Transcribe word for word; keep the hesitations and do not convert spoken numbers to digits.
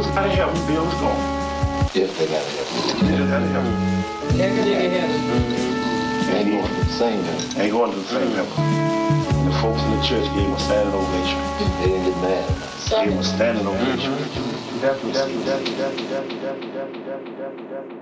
How the hell we build is going? If they gotta help you. They just gotta help you. Yeah, cause they can help you. Ain't going to the same help. Ain't going to the same level. The folks in the church gave him a standing ovation. They didn't get mad. Gave him a standing ovation. Definitely, definitely, definitely, definitely, definitely, definitely, definitely, definitely.